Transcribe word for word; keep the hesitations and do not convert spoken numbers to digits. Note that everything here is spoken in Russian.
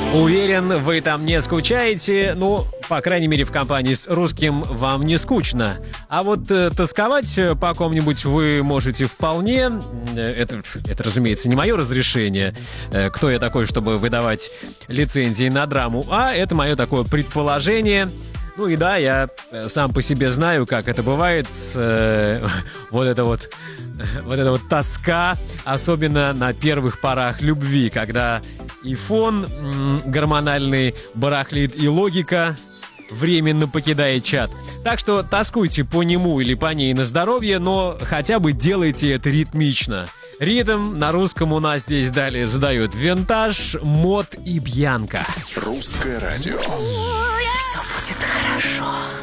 Уверен, вы там не скучаете. Ну, по крайней мере, в компании с русским вам не скучно. А вот э, тосковать по ком-нибудь вы можете вполне. Это, это, разумеется, не мое разрешение. Э, кто я такой, чтобы выдавать лицензии на драму? А это мое такое предположение. Ну и да, я сам по себе знаю, как это бывает. Э, вот это вот, вот эта вот тоска, особенно на первых порах любви, когда и фон м, гормональный барахлит, и логика временно покидает чат. Так что тоскуйте по нему или по ней на здоровье, но хотя бы делайте это ритмично. Ритм на русском у нас здесь далее задают Винтаж, Мод и Бьянка. Русское радио. Все будет хорошо.